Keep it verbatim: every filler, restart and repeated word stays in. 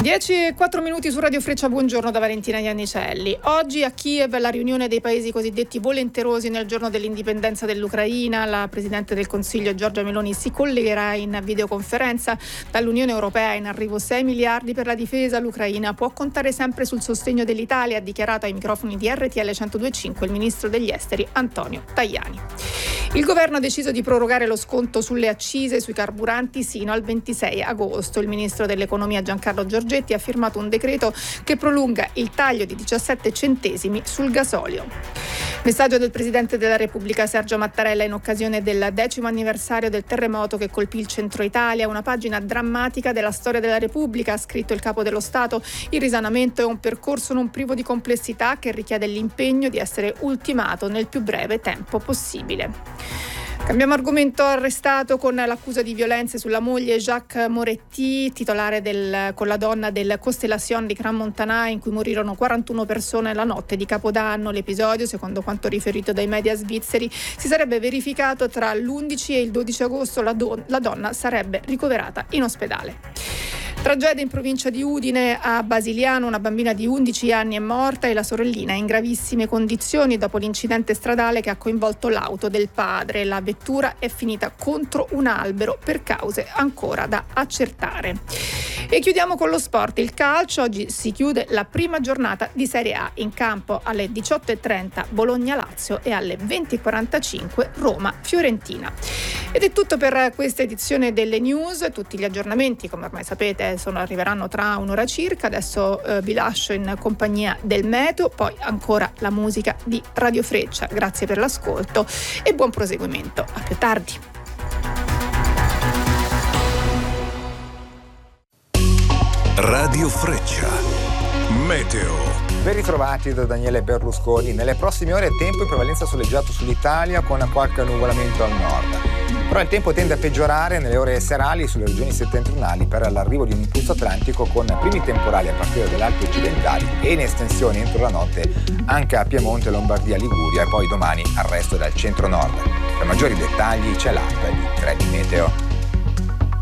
dieci e quattro minuti su Radio Freccia, buongiorno da Valentina Iannicelli. Oggi a Kiev la riunione dei paesi cosiddetti volenterosi nel giorno dell'indipendenza dell'Ucraina. La Presidente del Consiglio Giorgia Meloni si collegherà in videoconferenza. Dall'Unione Europea in arrivo sei miliardi per la difesa. L'Ucraina può contare sempre sul sostegno dell'Italia, ha dichiarato ai microfoni di R T L centodue e cinque il ministro degli esteri Antonio Tajani. Il governo ha deciso di prorogare lo sconto sulle accise sui carburanti sino al ventisei agosto. Il ministro dell'economia Giancarlo Giorgetti ha firmato un decreto che prolunga il taglio di diciassette centesimi sul gasolio. Messaggio del Presidente della Repubblica Sergio Mattarella in occasione del decimo anniversario del terremoto che colpì il centro Italia. Una pagina drammatica della storia della Repubblica, ha scritto il Capo dello Stato. Il risanamento è un percorso non privo di complessità che richiede l'impegno di essere ultimato nel più breve tempo possibile. Cambiamo argomento. Arrestato con l'accusa di violenze sulla moglie Jacques Moretti, titolare del, con la donna del Constellation di Gran Montana, in cui morirono quarantuno persone la notte di Capodanno. L'episodio, secondo quanto riferito dai media svizzeri, si sarebbe verificato tra l'undici e il dodici agosto. La, don- la donna sarebbe ricoverata in ospedale. Tragedia in provincia di Udine, a Basiliano, una bambina di undici anni è morta e la sorellina è in gravissime condizioni dopo l'incidente stradale che ha coinvolto l'auto del padre. La vettura è finita contro un albero per cause ancora da accertare. E chiudiamo con lo sport, il calcio. Oggi si chiude la prima giornata di Serie A. In campo alle diciotto e trenta Bologna-Lazio e alle venti e quarantacinque Roma-Fiorentina. Ed è tutto per questa edizione delle news. Tutti gli aggiornamenti, come ormai sapete, sono, arriveranno tra un'ora circa. Adesso eh, vi lascio in compagnia del meteo, poi ancora la musica di Radio Freccia. Grazie per l'ascolto e buon proseguimento. A più tardi. Radio Freccia. Meteo. Ben ritrovati da Daniele Berlusconi. Nelle prossime ore tempo in prevalenza soleggiato sull'Italia con qualche nuvolamento al nord. Però il tempo tende a peggiorare nelle ore serali sulle regioni settentrionali per l'arrivo di un impulso atlantico con primi temporali a partire dalle Alpi occidentali e in estensione entro la notte anche a Piemonte, Lombardia, Liguria e poi domani al resto del centro-nord. Per maggiori dettagli c'è l'app di tre D Meteo.